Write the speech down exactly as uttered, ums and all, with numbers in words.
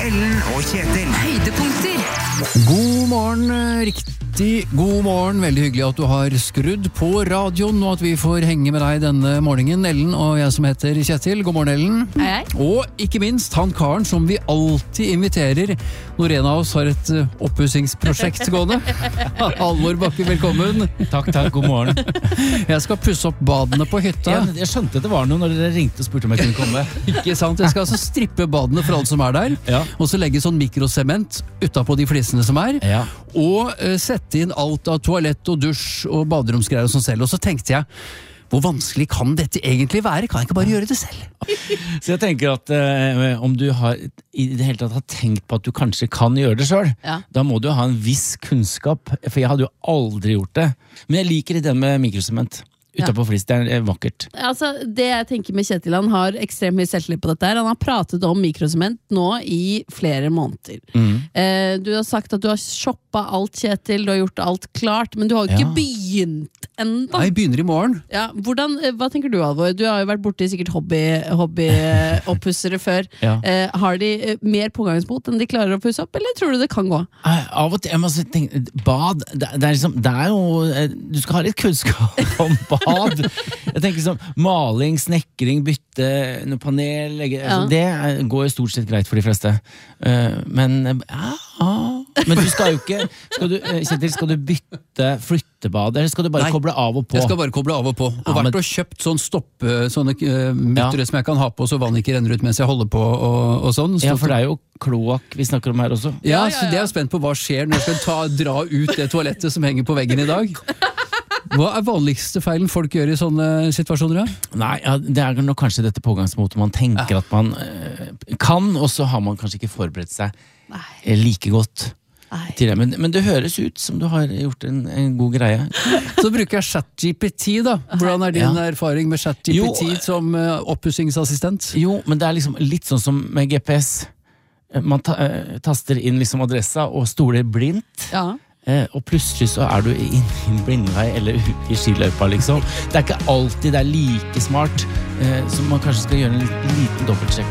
Ellen og Kjetil. Høydepunkter. God morgen, riktig god morgen. Veldig hyggelig at du har skrudd på radioen, og at vi får henge med deg denne morgenen. Ellen og jeg som heter Kjetil. God morgen, Ellen. Hei, hei. Og ikke minst han karen som vi alltid inviterer når en av oss har et uh, oppussingsprosjekt gående. Halvor Bakke, velkommen. Takk, takk, god morgen. Jeg skal pusse opp badene på hytta. Ja, jeg skjønte det var noe når dere ringte og spurte om jeg kunne komme. Ikke sant? Jeg skal altså strippe badene for alle som er der, Ja. og så legge sånn mikrosement utapå de flisene som er, Ja. og uh, sette inn alt av toalett og dusj og baderomsgreier og sånn selv. Og så tenkte jeg, hvor vanskelig kan dette egentlig være? Kan jeg ikke bare gjøre det selv? Så jeg tenker at eh, om du har i det hele tatt har tenkt på at du kanskje kan gjøre det selv, Ja. da må du ha en viss kunnskap, for jeg hadde jo aldri gjort det. Men jeg liker ideen med mikrosement. Utapå flis, det er vakkert. Altså, det jeg tenker med Kjetil, han har ekstremt mye selvtillit på dette her. Han har pratet om mikrosement nå i flere måneder. Mm. Eh, du har sagt at du har shoppa alt, Kjetil, du har gjort alt klart, men du har jo ikke Ja. begynt enda. Jeg begynner i morgen. Ja, hvordan, eh, hva tenker du, Alvor? Du har jo vært borti sikkert hobby, hobby-oppussere før. Ja. Eh, har de eh, mer pågangsmot enn de klarer å pusse opp, eller tror du det kan gå? Eh, Av og til, jeg må si, tenke, bad, det, det, er liksom, det er jo, eh, du skal ha litt kunnskap om bad. Jeg tenker sånn, maling, snekring, bytte, noe panel, legge, Ja. altså, det er- går jo stort sett greit for de fleste. Eh, men, eh, ja, men du skal jo ikke, skal du, eh, Kjetil, skal du bytte flyttebad, eller skal du bare Nei. koble av og på? Jeg skal bare koble av og på. Og Ja, vært men- og kjøpt sånn stoppe, sånne uh, muttere som jeg kan ha på, så vann ikke renner ut mens jeg holder på og, og sånn. Ja, for det er jo kloakk vi snakker om her også. Ja, Ja, ja, så det er jeg spent på hva skjer når jeg skal ta, dra ut det toalettet som henger på veggen i dag. Hva er vanligste feilen folk gjør i sånne situasjoner? Ja? Nei, ja, det er nok kanskje dette pågangsmotet man tenker at man eh, kan, og så har man kanskje ikke forberedt seg Nei. eh, like godt Nei. til det. Men, men det høres ut som du har gjort en, en god greie. Så bruker jeg ChatGPT da. Hvordan er din Ja. erfaring med ChatGPT Jo, som uh, oppussingsassistent? Jo, men det er liksom litt sånn som med G P S. Eh, Man ta, eh, taster inn liksom adressa og stoler blindt. Ja. Eh, og plutselig så er du i en blindvei eller ute i skiløypa, liksom. Det er ikke alltid det er like smart, eh, så man kanskje skal gjøre en liten, liten dobbeltsjekk.